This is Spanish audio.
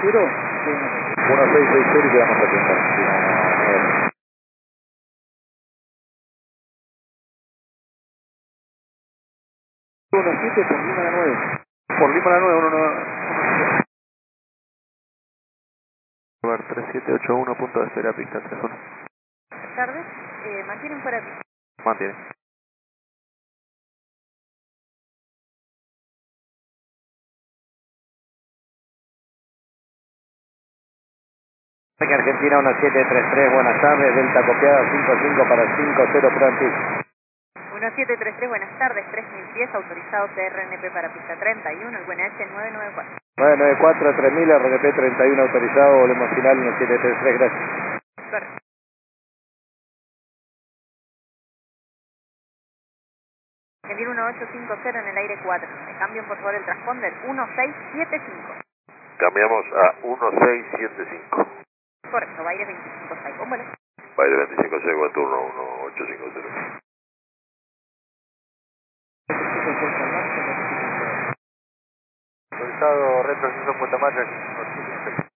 ¿Quiero? Sí. 1660 y quedamos aquí en Argentina. 17 por Lima la 9. Por Lima la 9, 19. Lugar 3781, punto de espera, pista 31. Buenas tardes. Mantienen fuera de pista. Mantiene. Argentina 1733, buenas tardes, Delta copiada 55 para 50 Francis. 1733, buenas tardes. 3000 pies, autorizado CRNP para pista 31, el QNH 994. 994, 3000, RDP 31 autorizado, volvemos final 1733, gracias. Correcto. Argentina 1850 en el aire 4. Me cambian por favor el transponder 1675. Cambiamos a 1675. Correcto, Baile 25 ¿cómo le? Baile 25 a turno 1850. Autorizado, retroceso Puerto Maya.